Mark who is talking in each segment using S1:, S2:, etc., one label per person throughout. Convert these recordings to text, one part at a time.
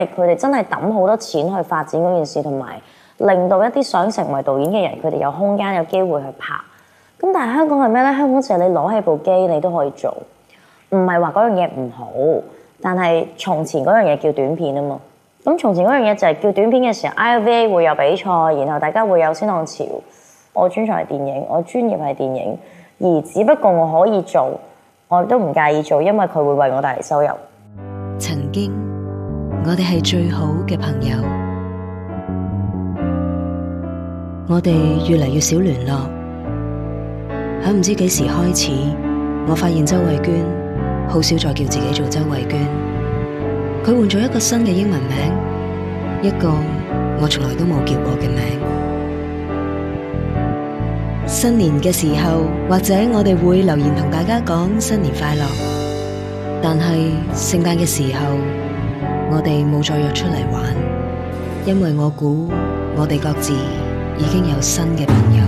S1: 佢哋真係抌好多錢去發展嗰件事，同埋令到一啲想成為導演嘅人，佢哋有空間有機會去拍。咁但係香港係咩咧？香港就係你攞起部機你都可以做，唔係話嗰樣嘢唔好，但係從前嗰樣嘢叫短片啊嘛。咁從前嗰樣嘢就係叫短片嘅時候 ，IFVA 會有比賽，然後大家會有先浪潮。我專長係電影，我專業係電影，而只不過我可以做，我都唔介意做，因為佢會為我帶嚟收入。
S2: 曾經我哋係最好嘅朋友，我哋越嚟越少聯絡。喺唔知幾時開始，我發現周慧娟好少再叫自己做周慧娟，佢換咗一個新嘅英文名，一個我從來都冇叫過嘅名。新年嘅時候，或者我哋會留言同大家講新年快樂，但係聖誕嘅時候，我哋冇再約出嚟玩，因為我估我哋各自已經有新嘅朋友。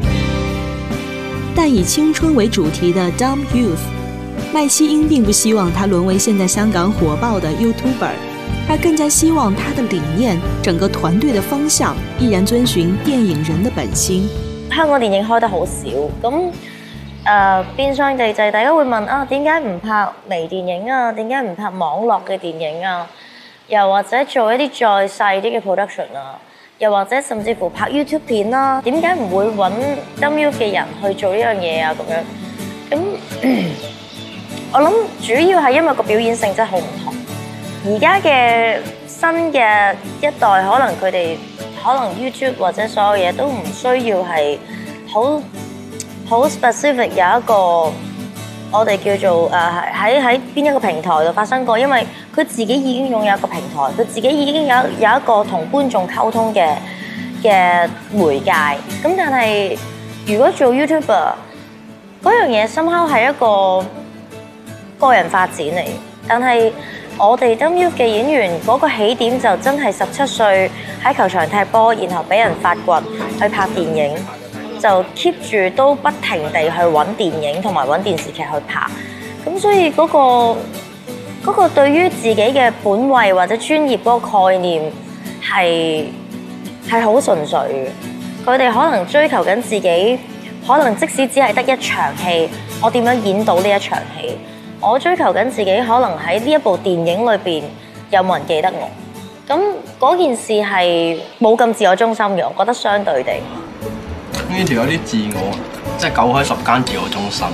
S3: 但以青春為主題的 Dumb Youth， 麥希英並不希望他淪為現在香港火爆的 YouTuber， 而更加希望他的理念、整個團隊的方向依然遵循電影人的本心。
S1: 香港電影開得好少，咁變相地就係大家會問啊，點解唔拍微電影啊？點解唔拍網絡嘅電影啊？又或者做一啲再細啲嘅 production 啊？又或者甚至乎拍 YouTube 片啦，點解唔會揾 Dumb Youth 嘅人去做呢樣嘢啊？咁樣，咁我諗主要係因為個表演性質好唔同。而家嘅新嘅一代，可能佢哋可能 YouTube 或者所有嘢都唔需要係好 specific 有一個我哋叫做喺邊一個平台度發生過，因為佢自己已經擁有一個平台，佢自己已經有一個同觀眾溝通嘅媒介。咁但係如果做 YouTuber 嗰樣嘢somehow係一個個人發展嚟，但係我哋 Dumb Youth 嘅演員嗰個起點就真係17歲喺球場踢波，然後俾人發掘去拍電影，就 keep 住都不停地去揾電影同埋揾電視劇去拍。咁所以嗰個對於自己嘅本位或者專業嗰個概念係好純粹嘅。佢哋可能追求緊自己，可能即使只係得一場戲，我點樣演到呢一場戲？我追求緊自己，可能喺呢一部電影裏邊有冇人記得我？咁嗰件事係冇咁自我中心嘅，我覺得相對地。
S4: 呢條有啲自我，即係9開10間自我中心。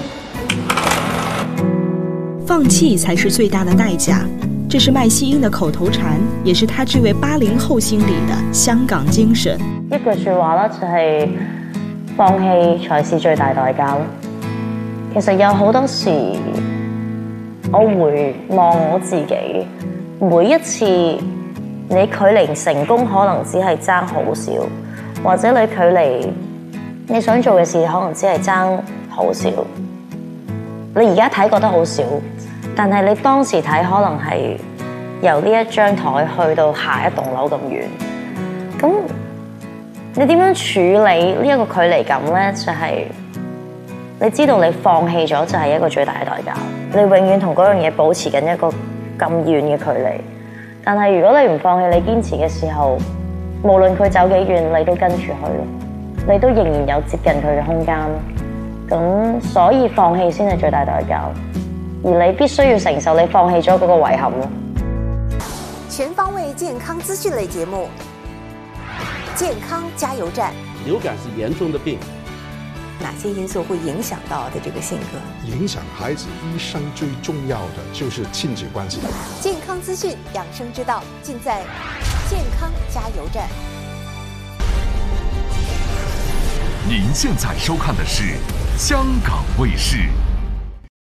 S3: 放棄才是最大的代價，這是麥希英的口頭禪，也是他這位80後心裏的香港精神。
S1: 一句説話啦，就係放棄才是最大代價。其實有好多時，我回望我自己，每一次你距離成功可能只係爭好少，或者你距離你想做嘅事可能只係爭好少。你而家睇覺得好少，但係你當時睇可能係由呢一張台去到下一棟樓咁遠。咁你點樣處理呢一個距離感呢？就係你知道你放棄咗就係一個最大嘅代價。你永遠同嗰樣嘢保持緊一個咁遠嘅距離。但係如果你唔放棄，你堅持嘅時候，無論佢走幾遠，你都跟住去咯。你都仍然有接近佢嘅空間。咁所以放棄先係最大代價，而你必須要承受你放棄咗嗰個遺憾咯。
S5: 全方位健康資訊類節目，健康加油站。
S6: 流感是嚴重的病，
S5: 哪些因素會影響到的這個性格？
S7: 影響孩子一生最重要的就是親子關係。
S5: 健康資訊、養生之道，盡在健康加油站。
S8: 您現在收看的是香港衛視。